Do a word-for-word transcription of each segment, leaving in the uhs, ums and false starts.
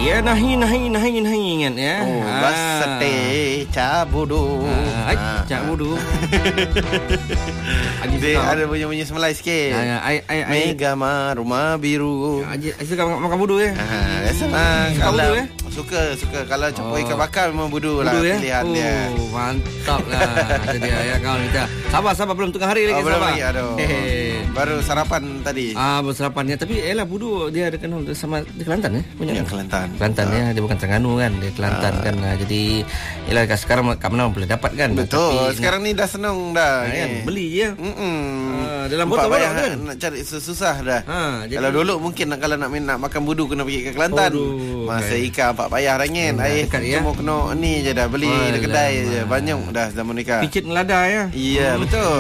Ya nahi nahi nahi nahi ingat ya. Oh, basate cabudu. Ai cabudu. Dia ada bunyi-bunyi semelai sikit. Ai ai ai Mega rumah biru. Aji suka makan budu ya. Ha, biasalah. Suka budu ya? Suka, suka. Kalau campur Oh. ikan bakar memang budu, Budu lah ya? pilihan Oh, dia. mantap lah. Itu dia ya kawan kita. Sabar sabar belum tengah hari lagi, Oh, belum sabar. lagi, aduh. Hehe. Baru sarapan tadi. Ah, berserapannya. Tapi elah budu dia ada kenal sama di Kelantan ya? Punya Yang Kelantan. Kelantan Ah. ya, dia bukan Terengganu kan, dia Kelantan Ah. kan. Nah, jadi yalah sekarang kat mana boleh dapat kan. Betul. Tapi, Sekarang ni dah senang dah. nah, kan, ni. beli ya. Mm-mm. Ah, dalam Empat botol payah kan? nak cari susah dah. Ha, jadi- Kalau dulu mungkin nak, kalau nak nak makan budu kena pergi ke Kelantan. Aduh, Masa okay. ikan empat payah ringgit. Hmm, Air dekat ya. cuma kena ni je dah beli Alamak. di kedai je. Banyak dah zaman nikah. Picit melada ya. Iya, betul.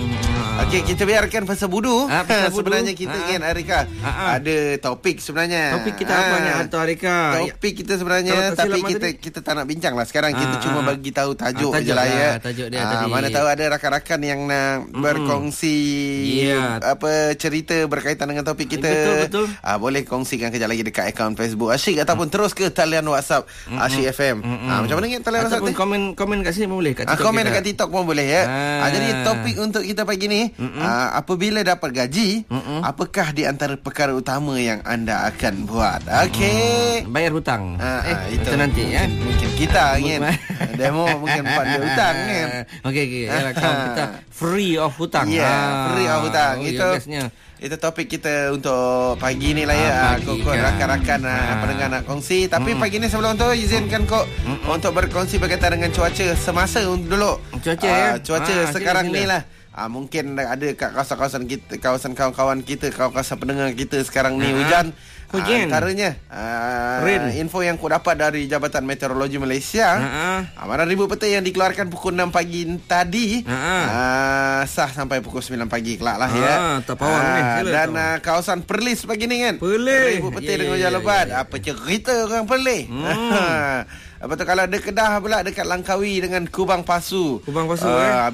Okey, kita biarkan pasal budu. Ah, pasal budu. Sebenarnya kita Ah, kan Arika ah, ah. ada topik sebenarnya. Topik kita apa ni Atau Arika? Topik kita sebenarnya, Kalau tak tapi silap kita tadi- kita tak nak bincang lah sekarang. Kita Ah, cuma ah. bagi tahu tajuk, Ah, tajuk je lah lah, ya. tajuk dia Ah, tadi. Mana tahu ada rakan-rakan yang nak berkongsi Ya. apa cerita berkaitan dengan topik kita. Betul, betul. Ah, boleh kongsikan kejap lagi dekat akaun Facebook Asyik ataupun terus ke talian WhatsApp Asyik F M. Ah, macam mana ingat talian WhatsApp Ataupun ni? komen komen kat sini pun boleh kat Ah, TikTok komen kita. dekat TikTok pun boleh ya. Ah. Ah, jadi topik untuk kita pagi ni, ah, apabila dapat gaji, apakah di antara perkara utama yang anda akan buat? Okey. Bayar hutang. Ah, eh, ah, itu nanti ya. Mungkin kita kan. Demo mungkin pada hutang kan. Okey okey. Yalah kawan kita free of hutang. Ya, yeah, Ah. free of hutang. Oh, Itu ya, bestnya. Itu topik kita untuk pagi ni lah ya. Ah, pagi Kok kan. rakan-rakan ah. Ah. pendengar nak kongsi. Tapi pagi ni sebelum tu izinkan kok untuk berkongsi berkaitan dengan cuaca semasa dulu. Cuaca, Ah, ya? Cuaca Ah, sekarang sila, ni sila. lah. Ah, mungkin ada kat kawasan-kawasan kita, kawasan kawan-kawan kita, kawasan pendengar kita sekarang ni Ah. hujan. Hujan. Ah, antaranya ah, Rain. info yang ku dapat dari Jabatan Meteorologi Malaysia. Ah. Ah, Amaran ribu petir yang dikeluarkan pukul enam pagi tadi Ah. ah, sah sampai pukul sembilan pagi kelak lah ya. Ah, tak pawang ni. Sila Dan tahu. ah, kawasan Perlis pagi ni kan. Perlis. Ribu petir Ya, dengan ya, hujan ya, lebat. ya, ya. Apa cerita orang Perlis? Hmm. Lepas tu kalau ada Kedah pula dekat Langkawi dengan Kubang Pasu. Kubang Pasu, Ah, eh.